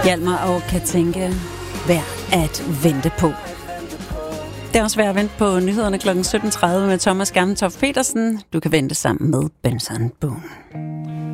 Hjalmar og Katinka, værd at vente på. Det er også værd at vente på nyhederne kl. 17.30 med Thomas Gammeltoft Petersen. Du kan vente sammen med Benson Boone.